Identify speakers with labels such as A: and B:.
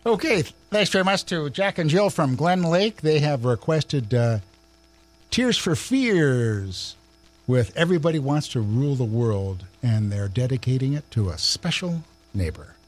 A: Okay, thanks very much to Jack and Jill from Glen Lake. They have requested Tears for Fears with Everybody Wants to Rule the World, and they're dedicating it to a special neighbor.